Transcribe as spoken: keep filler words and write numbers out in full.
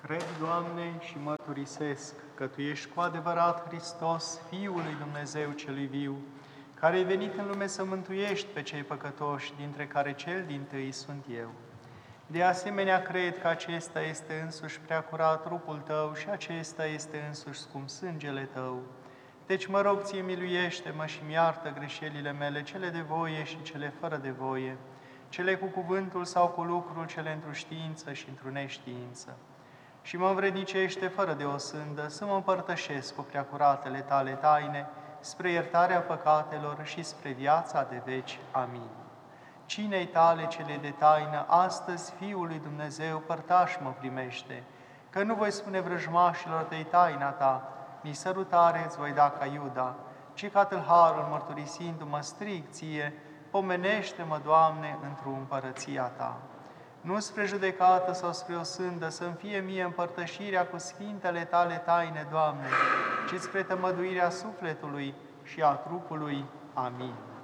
Cred, Doamne, și mărturisesc că Tu ești cu adevărat Hristos, Fiul lui Dumnezeu celui viu, care ai venit în lume să mântuiești pe cei păcătoși, dintre care cel dintâi sunt eu. De asemenea, cred că acesta este însuși preacurat trupul Tău și acesta este însuși scump sângele Tău. Deci mă rog, Ție, miluiește-mă și mi-iartă greșelile mele, cele de voie și cele fără de voie, cele cu cuvântul sau cu lucrul, cele într-o știință și într-o neștiință. Și mă învrednicește fără de o sândă să mă împărtășesc cu preacuratele Tale taine, spre iertarea păcatelor și spre viața de veci. Amin. Cinei Tale cele de taină, astăzi Fiul lui Dumnezeu, părtaș mă primește, că nu voi spune vrăjmașilor Tăi taina Ta, nici sărutare îți voi da ca Iuda, ci ca tâlharul mărturisindu-mă strig Ție, pomenește-mă, Doamne, într-o împărăția Ta. Nu spre judecată sau spre o sândă să-mi fie mie împărtășirea cu sfintele Tale taine, Doamne, ci spre tămăduirea sufletului și a trupului. Amin.